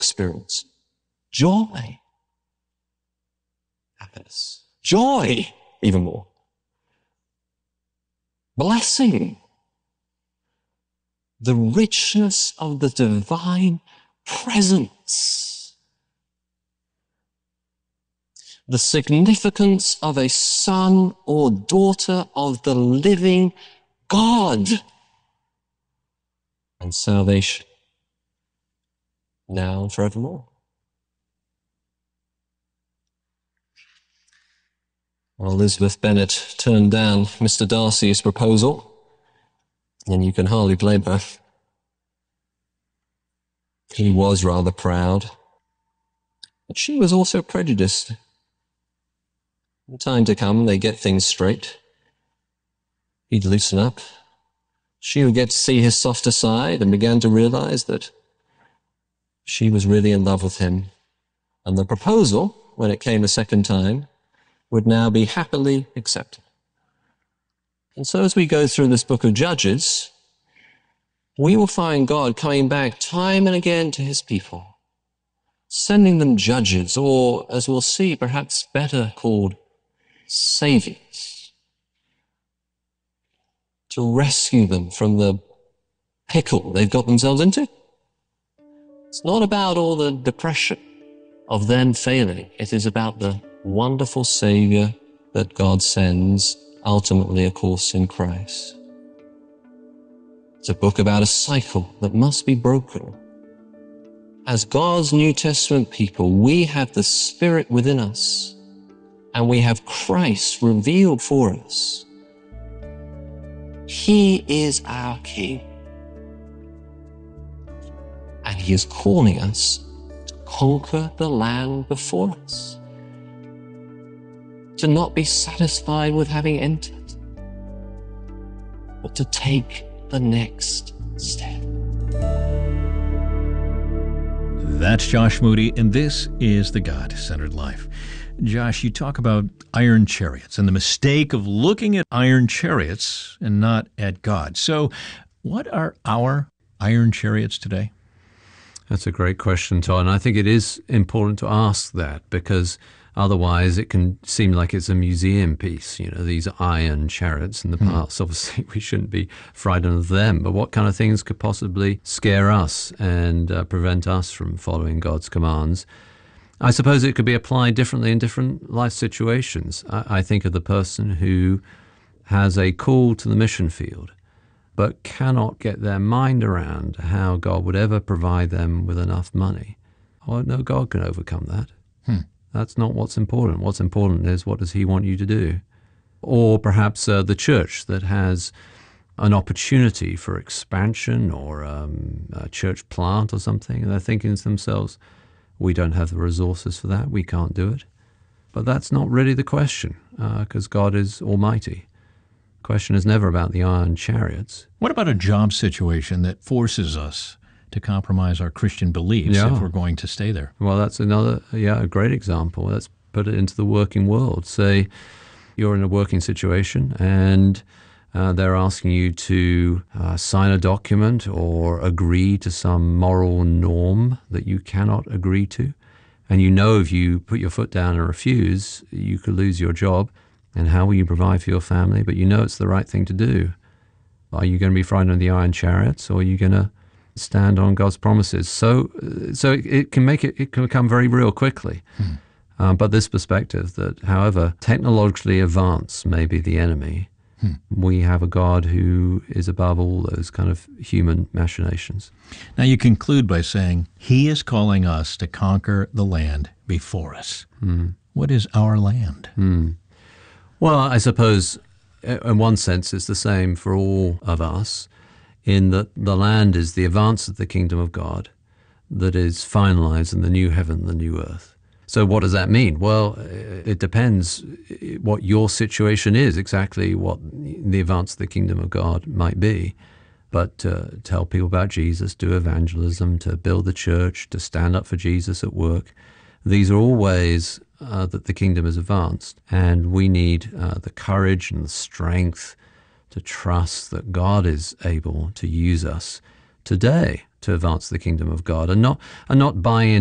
experience joy, happiness, joy, even more, blessing, the richness of the divine presence, the significance of a son or daughter of the living God, and salvation, now and forevermore. Well, Elizabeth Bennet turned down Mr. Darcy's proposal, and you can hardly blame her. He was rather proud, but she was also prejudiced. In time to come, they get things straight. He'd loosen up. She would get to see his softer side and began to realize that she was really in love with him. And the proposal, when it came a second time, would now be happily accepted. And so as we go through this book of Judges, we will find God coming back time and again to his people, sending them judges, or, as we'll see, perhaps better called saviors, to rescue them from the pickle they've got themselves into. It's not about all the depression of them failing. It is about the wonderful Savior that God sends, ultimately, of course, in Christ. It's a book about a cycle that must be broken. As God's New Testament people, we have the Spirit within us, and we have Christ revealed for us. He is our King, and he is calling us to conquer the land before us, to not be satisfied with having entered, but to take the next step. That's Josh Moody, and this is The God-Centered Life. Josh, you talk about iron chariots and the mistake of looking at iron chariots and not at God. So what are our iron chariots today? That's a great question, Todd. And I think it is important to ask that, because otherwise it can seem like it's a museum piece, these iron chariots in the past. Obviously, we shouldn't be frightened of them. But what kind of things could possibly scare us and prevent us from following God's commands? I suppose it could be applied differently in different life situations. I think of the person who has a call to the mission field, but cannot get their mind around how God would ever provide them with enough money. Oh, no, God can overcome that. That's not what's important. What's important is, what does he want you to do? Or perhaps the church that has an opportunity for expansion, or a church plant or something, and they're thinking to themselves, we don't have the resources for that, we can't do it. But that's not really the question, because God is almighty. The question is never about the iron chariots. What about a job situation that forces us to compromise our Christian beliefs if we're going to stay there? Well, that's another, a great example. Let's put it into the working world. Say you're in a working situation and they're asking you to sign a document or agree to some moral norm that you cannot agree to. And if you put your foot down and refuse, you could lose your job. And how will you provide for your family? But it's the right thing to do. Are you going to be frightened of the iron chariots, or are you going to stand on God's promises? So it can become very real quickly. But this perspective that however technologically advanced may be the enemy, we have a God who is above all those kind of human machinations. Now you conclude by saying, he is calling us to conquer the land before us. What is our land? Well, I suppose in one sense it's the same for all of us, in that the land is the advance of the kingdom of God that is finalized in the new heaven, the new earth. So what does that mean? Well, it depends what your situation is, exactly what the advance of the kingdom of God might be. But to tell people about Jesus, do evangelism, to build the church, to stand up for Jesus at work, these are all ways that the kingdom is advanced. And we need the courage and the strength to trust that God is able to use us today to advance the kingdom of God, and not buy